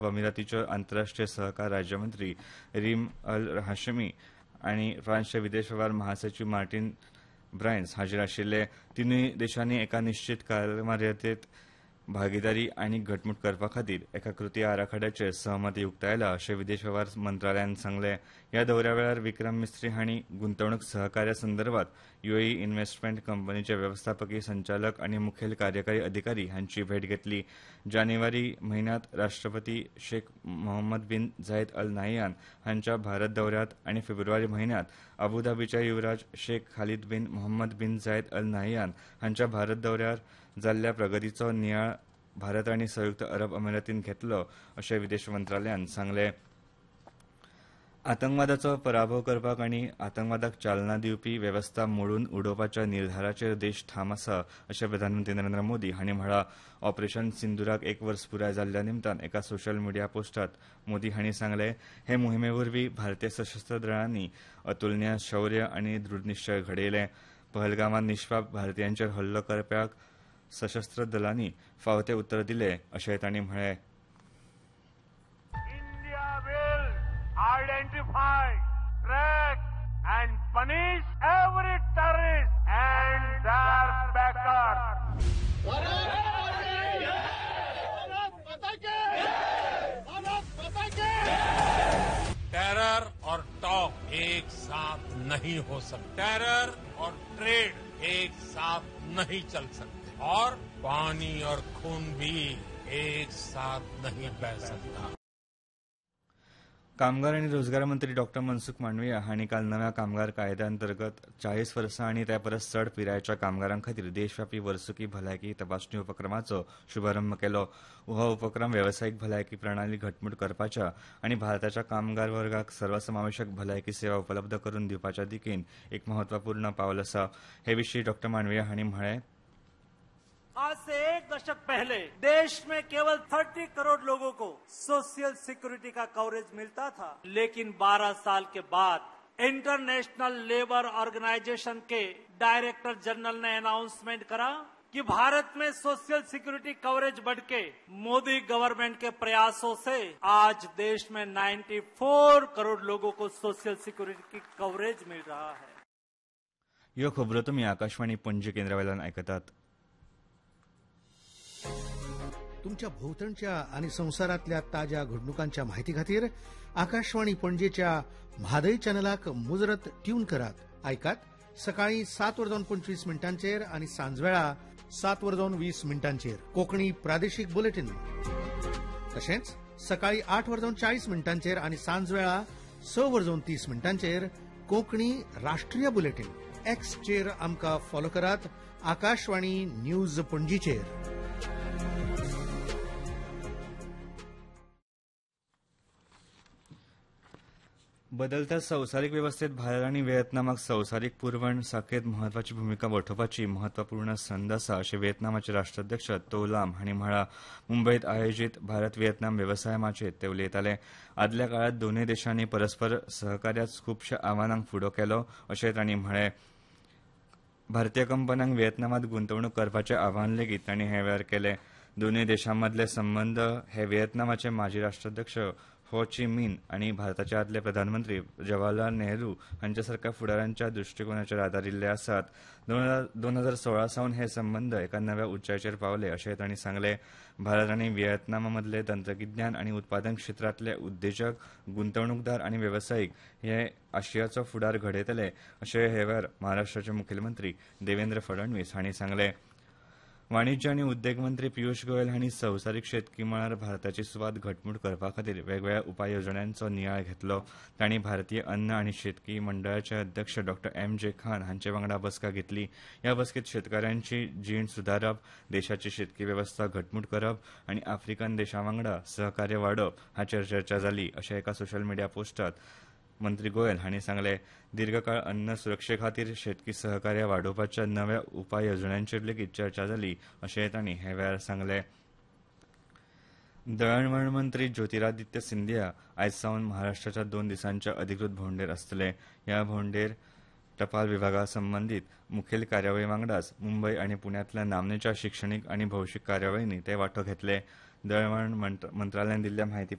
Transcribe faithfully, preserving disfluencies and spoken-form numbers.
अमिरातीच्यो आंतरराष्ट्रीय सहकार राज्यमंत्री रीम अल हाशमी आनी फ्रांसचे विदेश वेव्हार महासचिव मार्टिन ब्रायन्स हाजीर आशिल्ले. तिनूय देशांनी एका निश्चित कालमर्यादेत भागीदारी आनीक घटमूट करपा खातीर एका कृती आराखड्याचेर सहमती उक्तायला अशें विदेश वेव्हार मंत्रालयान सांगलें. ह्या दौऱ्या वेळार विक्रम मिस्त्री हांणी गुंतवणूक सहकार्या संदर्भात युएई इन्व्हेस्टमेंट कंपनीचे वेवस्थापकीय संचालक आनी मुखेल कार्यकारी अधिकारी हांची भेट घेतली. जानेवारी म्हयन्यांत राष्ट्रपती शेख मोहम्मद बिन झायद अल नाहयान हांच्या भारत दौऱ्यांत आनी फेब्रुवारी म्हयन्यांत अबुधाबीचे युवराज शेख खालीद बिन मोहम्मद बिन झायद अल नाहयान हांच्या भारत दौऱ्यार जाल्ल्या प्रगतीचो नियाळ भारत आनी संयुक्त अरब अमिरातीन घेतलो अशें विदेश मंत्रालयान सांगलें. आतंकवादाचो पराभव करपाक आनी आतंकवादाक चालना दिवपी वेवस्था मोडून उडोवपाच्या निर्धाराचेर देश ठाम आसा अशें प्रधानमंत्री नरेंद्र मोदी हांणी म्हळां. ऑपरेशन सिंदुराक एक वर्स पुराय जाल्ल्या निमतान एका सोशल मिडिया पोस्टात मोदी हांणी सांगलें, हे मोहिमे वरवीं भारतीय सशस्त्र दळांनी अतुलनीय शौर्य आनी दृढनिश्चय घडयले. पहलगामात निश्पाप भारतीयांचेर हल्लो करप्याक सशस्त्र दळांनी फावते उत्तर दिलें अशेंय तांणी म्हळें. Identify, track and punish every terrorist and their backers. Terror और टॉक एक साथ नहीं हो सकते. टेरर और ट्रेड एक साथ नहीं चल सकते और पानी और खून भी एक साथ नहीं बह सकता. कामगार आनी रोजगार मंत्री डॉ मनसुख मांडविया हांणी काल नव्या कामगार कायद्या अंतर्गत चाळीस वर्सां आनी ते परस चड पिरायेच्या कामगारां खातीर देशव्यापी वर्सुकी भलायकी तपासणी उपक्रमाचो शुभारंभ केलो. हो उपक्रम वेवसायीक भलायकी प्रणाली घटमूट करपाच्या आनी भारताच्या कामगार वर्गाक सर्वसमावेशक भलायकी सेवा उपलब्ध करून दिवपाच्या दिकेन एक महत्वपूर्ण पावल आसा. हे विशीं डॉ मांडविया हांणी म्हळें, आज से एक दशक पहले देश में केवल तीस करोड़ लोगों को सोशल सिक्योरिटी का कवरेज मिलता था, लेकिन बारह साल के बाद इंटरनेशनल लेबर ऑर्गेनाइजेशन के डायरेक्टर जनरल ने अनाउंसमेंट करा कि भारत में सोशल सिक्योरिटी कवरेज बढ़ के मोदी गवर्नमेंट के प्रयासों से आज देश में चौरानवे करोड़ लोगों को सोशल सिक्योरिटी की कवरेज मिल रहा है. ह्यो खबरो तुमी आकाशवाणी पणजी केंद्रावेल्यान आयकतात. तुमच्या भोवतणच्या आणि संसारातल्या ताज्या घडणुकांच्या माहिती खातीर आकाशवाणी पणजेच्या म्हादय चॅनलाक मुजरत ट्यून करात. आयकात सकाळी सात वरजावन पंचवीस मिनटांचेर आणि सांजवेळा सात वरजावन वीस मिनटांचेर कोंकणी प्रादेशीक बुलेटिन. तशेंच सकाळी आठ वरजावन चाळीस मिनटांचेर आणि सांजवेळा स वरजावन तीस मिनटांचेर कोंकणी राष्ट्रीय बुलेटिन. एक्सचेर आमकां फॉलो करात. आकाशवाणी न्यूज पणजीचेर. बदलत्या संवसारीक वेवस्थेत भारत आनी व्हिएतनामाक संवसारीक पुरवण साखळेत म्हत्वाची भूमिका वठोवपाची म्हत्वपूर्ण संद आसा अशें व्हिएतनामाचे राष्ट्राध्यक्ष तो लाम हांणी म्हळां. मुंबयत आयोजीत भारत व्हिएतनाम वेवसाय माचयेत ते उलयताले. आदल्या काळात दोनूय देशांनी परस्पर सहकार्यात खुबशा आव्हानांक फुडो केलो अशेंय तांणी म्हळें. भारतीय कंपन्यांक व्हिएतनामात गुंतवणूक करपाचें आव्हान लेगीत तांणी हे वेळार केलें. दोनूय देशांमदले संबंद हे व्हिएतनामाचे माजी राष्ट्राध्यक्ष हो ची मिन आनी भारताचे आदले प्रधानमंत्री जवाहरलाल नेहरू हांच्यासारख्या फुडाऱ्यांच्या दृश्टिकोनाचेर आदारिल्ले आसात. दोन हजार सोळा सावन हे संबंद एका नव्या उंचायेचेर पावले अशेंय तांणी सांगलें. भारत आनी व्हिएतनामामदले तंत्रगिन्यान आनी उत्पादन क्षेत्रांतले उद्देजक, गुंतवणूकदार आनी वेवसायीक हे आशियाचो फुडार घडयतले अशें हे वेळार महाराष्ट्राचे मुखेलमंत्री देवेंद्र फडणवीस हांणी सांगलें. वाणिज्य आनी उद्देग मंत्री पियुष गोयल हांणी संवसारीक शेतकी मळार भारताची सुवात घटमूट करपा खातीर वेगवेगळ्या उपाय येवजण्यांचो नियाळ घेतलो. तांणी भारतीय अन्न आनी शेतकी मंडळाचे अध्यक्ष डॉ एम जे खान हांचे वांगडा बसका घेतली. ह्या बसकेत शेतकाऱ्यांची जीण सुदारप, देशाची शेतकी वेवस्था घटमूट करप आनी आफ्रिकन देशां वांगडा सहकार्य वाडोवप हाचेर चर्चा जाली अशें एका सोशल मिडिया पोस्टात मंत्री गोयल हांणी सांगलें. दीर्घकाळ अन्न सुरक्षे खातीर शेतकी सहकार्य वाडोवपाच्या नव्या उपाय येवजण्यांचेर लेगीत चर्चा जाली अशेंय तांणी हे वेळार सांगलें. दळणवळण मंत्री ज्योतिरादित्य सिंधिया आयज सावन महाराष्ट्राच्या दोन दिसांच्या अधिकृत भोंवडेर आसतले. ह्या भोंवडेर टपाल विभागा संबंदीत मुखेल कार्यावळी वांगडाच मुंबय आनी पुण्यांतल्या नामनेच्या शिक्षणीक आनी भौशीक कार्यावळींनी ते वांटो घेतले. दळणवळण मंत्रालयान दिल्ल्या म्हायती